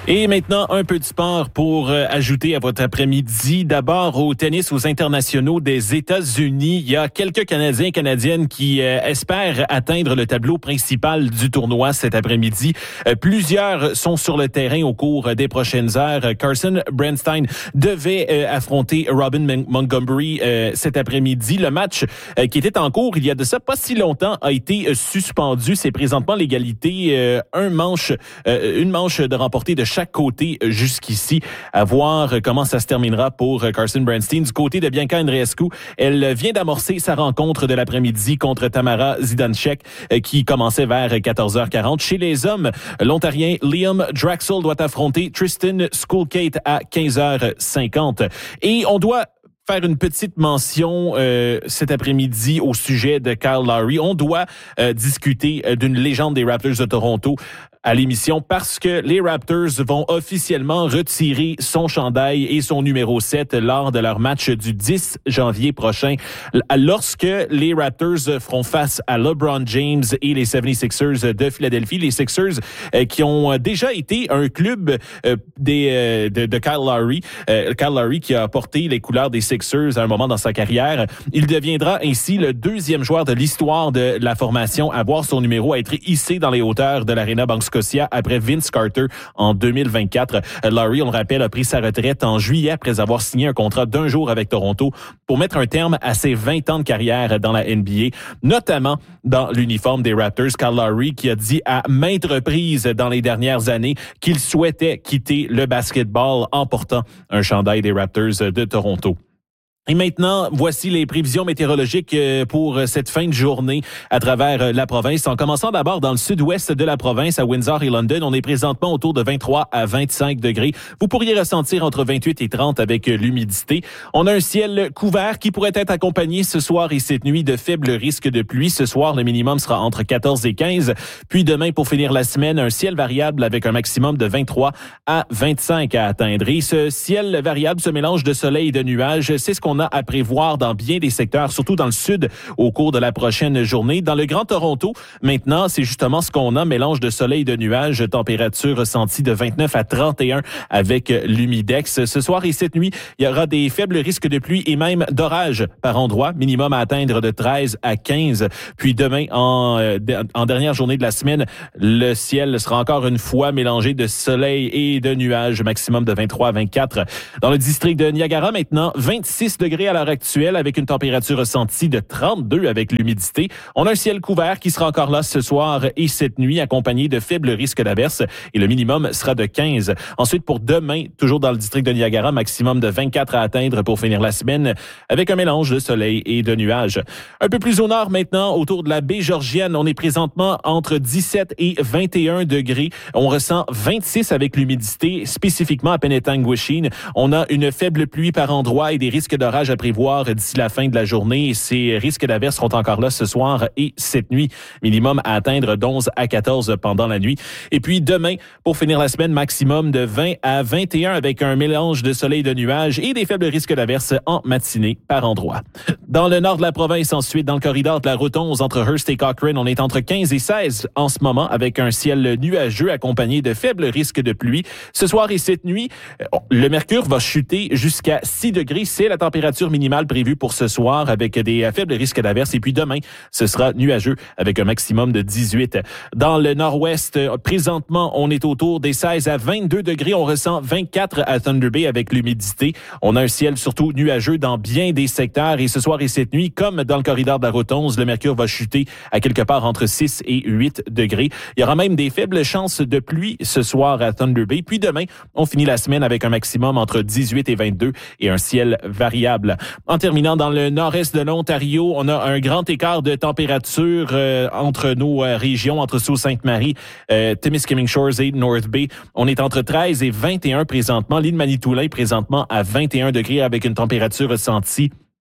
Et maintenant, un peu de sport pour ajouter à votre après-midi. D'abord, au tennis aux internationaux des États-Unis, il y a quelques Canadiens et Canadiennes qui espèrent atteindre le tableau principal du tournoi cet après-midi. Plusieurs sont sur le terrain au cours des prochaines heures. Carson Brandstein devait affronter Robin Montgomery cet après-midi. Le match qui était en cours il y a de ça pas si longtemps a été suspendu. C'est présentement l'égalité. Une manche de remporté de chaque côté jusqu'ici. À voir comment ça se terminera pour Carson Brandstein. Du côté de Bianca Andreescu, elle vient d'amorcer sa rencontre de l'après-midi contre Tamara Zidansek qui commençait vers 14h40. Chez les hommes, l'Ontarien Liam Draxl doit affronter Tristan Schoolkate à 15h50. Et on doit faire une petite mention cet après-midi au sujet de Kyle Lowry. On doit discuter d'une légende des Raptors de Toronto à l'émission parce que les Raptors vont officiellement retirer son chandail et son numéro 7 lors de leur match du 10 janvier prochain. Lorsque les Raptors feront face à LeBron James et les 76ers de Philadelphie, les Sixers qui ont déjà été un club de Kyle Lowry. Kyle Lowry qui a porté les couleurs des Sixers à un moment dans sa carrière. Il deviendra ainsi le deuxième joueur de l'histoire de la formation à voir son numéro être hissé dans les hauteurs de l'Arena Bank Scotia après Vince Carter en 2024. Lowry, on le rappelle, a pris sa retraite en juillet après avoir signé un contrat d'1 jour avec Toronto pour mettre un terme à ses 20 ans de carrière dans la NBA, notamment dans l'uniforme des Raptors. Kyle Lowry qui a dit à maintes reprises dans les dernières années qu'il souhaitait quitter le basketball en portant un chandail des Raptors de Toronto. Et maintenant, voici les prévisions météorologiques pour cette fin de journée à travers la province. En commençant d'abord dans le sud-ouest de la province, à Windsor et London, on est présentement autour de 23 à 25 degrés. Vous pourriez ressentir entre 28 et 30 avec l'humidité. On a un ciel couvert qui pourrait être accompagné ce soir et cette nuit de faibles risques de pluie. Ce soir, le minimum sera entre 14 et 15. Puis demain, pour finir la semaine, un ciel variable avec un maximum de 23 à 25 à atteindre. Et ce ciel variable, ce mélange de soleil et de nuages, c'est ce qu'on a à prévoir dans bien des secteurs, surtout dans le sud, au cours de la prochaine journée. Dans le Grand Toronto, maintenant, c'est justement ce qu'on a, mélange de soleil et de nuages, température ressentie de 29 à 31 avec l'humidex. Ce soir et cette nuit, il y aura des faibles risques de pluie et même d'orage par endroit, minimum à atteindre de 13 à 15. Puis demain, en dernière journée de la semaine, le ciel sera encore une fois mélangé de soleil et de nuages, maximum de 23 à 24. Dans le district de Niagara, maintenant, 26 degrés à l'heure actuelle avec une température ressentie de 32 avec l'humidité. On a un ciel couvert qui sera encore là ce soir et cette nuit accompagné de faibles risques d'averses et le minimum sera de 15. Ensuite, pour demain, toujours dans le district de Niagara, maximum de 24 à atteindre pour finir la semaine avec un mélange de soleil et de nuages. Un peu plus au nord maintenant, autour de la baie Georgienne, on est présentement entre 17 et 21 degrés. On ressent 26 avec l'humidité, spécifiquement à Penetanguishene. On a une faible pluie par endroit et des risques d'orage à prévoir d'ici la fin de la journée. Ces risques d'averses seront encore là ce soir et cette nuit. Minimum à atteindre d'11 à 14 pendant la nuit. Et puis demain, pour finir la semaine, maximum de 20 à 21 avec un mélange de soleil et de nuages et des faibles risques d'averses en matinée par endroit. Dans le nord de la province, ensuite, dans le corridor de la route 11 entre Hearst et Cochrane, on est entre 15 et 16 en ce moment avec un ciel nuageux accompagné de faibles risques de pluie. Ce soir et cette nuit, le mercure va chuter jusqu'à 6 degrés. C'est la température minimale prévue pour ce soir avec des faibles risques d'averses. Et puis demain, ce sera nuageux avec un maximum de 18. Dans le nord-ouest, présentement, on est autour des 16 à 22 degrés. On ressent 24 à Thunder Bay avec l'humidité. On a un ciel surtout nuageux dans bien des secteurs. Et ce soir et cette nuit, comme dans le corridor de la route 11, le mercure va chuter à quelque part entre 6 et 8 degrés. Il y aura même des faibles chances de pluie ce soir à Thunder Bay. Puis demain, on finit la semaine avec un maximum entre 18 et 22 et un ciel variable. En terminant dans le nord-est de l'Ontario, on a un grand écart de température entre nos régions, entre Sault-Sainte-Marie, Timiskaming Shores et North Bay. On est entre 13 et 21 présentement. L'île Manitoulin présentement à 21 degrés avec une température ressentie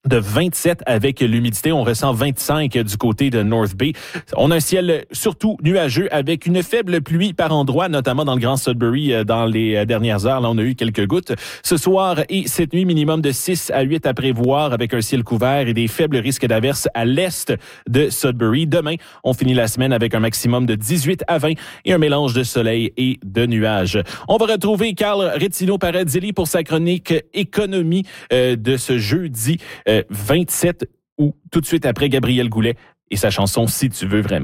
de 27 avec l'humidité. On ressent 25 du côté de North Bay. On a un ciel surtout nuageux avec une faible pluie par endroits, notamment dans le Grand Sudbury dans les dernières heures. Là, on a eu quelques gouttes. Ce soir et cette nuit, minimum de 6 à 8 à prévoir avec un ciel couvert et des faibles risques d'averses à l'est de Sudbury. Demain, on finit la semaine avec un maximum de 18 à 20 et un mélange de soleil et de nuages. On va retrouver Carl Rettino-Paradilli pour sa chronique économie de ce jeudi 27 août, tout de suite après Gabriel Goulet et sa chanson « Si tu veux vraiment ».